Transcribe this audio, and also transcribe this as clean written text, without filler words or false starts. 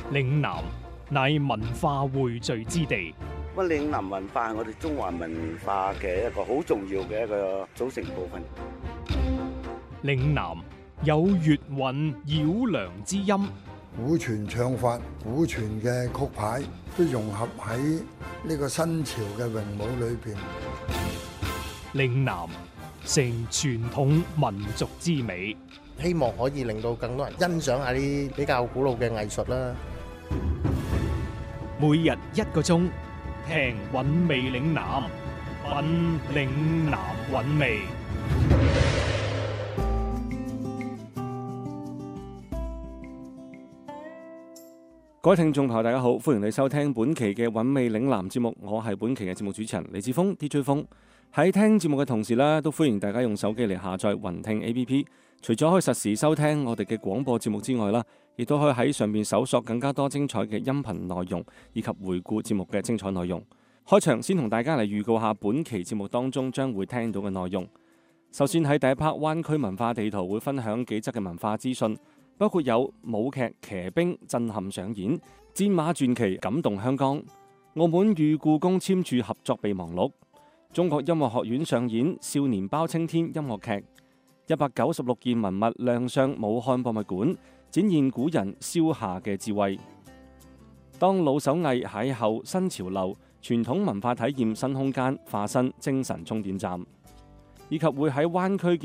嶺南乃文化匯聚之地。 咁嶺南文化係我哋中華文化嘅一個好重要嘅一個組成部分。 嶺南有粵韻繞梁之音， 古傳唱法、古傳嘅曲牌都融合喺呢個新潮嘅詠舞裏邊。 嶺南成傳統民族之美， 希望可以令到更多人欣賞下啲比較古老嘅藝術啦。 每日1個鐘，聽韻味嶺南，品嶺南韻味。 各位聽眾朋友大家好，歡迎你收聽本期嘅韻味嶺南節目，我係本期嘅節目主持人李志峰 DJ 峰。喺聽節目嘅同時呢，都歡迎大家用手機嚟下載雲聽 APP， 除咗可以實時收聽我哋嘅廣播節目之外啦，亦都可以喺上面搜索更加多精彩嘅音頻內容，以及回顧節目嘅精彩內容。開場先同大家嚟預告下本期節目當中將會聽到嘅內容。首先喺第一 part 灣區文化地圖會分享幾則嘅文化資訊，包括有舞劇騎兵震撼上演、戰馬傳奇感動香港、澳門與故宮簽署合作備忘錄、中國音樂學院上演少年包青天音樂劇、196件文物亮相武漢博物館，展現古人燒夏嘅智慧。當老手藝邂逅新潮流，傳統文化體驗新空間，化身精神充電站，以及會喺灣區